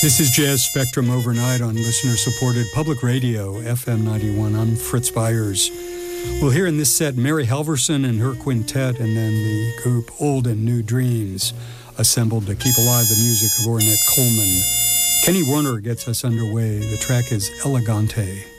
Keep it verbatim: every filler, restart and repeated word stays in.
This is Jazz Spectrum overnight on listener-supported public radio, F M ninety-one. I'm Fritz Byers. We'll hear in this set Mary Halverson and her quintet, and then the group Old and New Dreams, assembled to keep alive the music of Ornette Coleman. Kenny Werner gets us underway. The track is Elegante.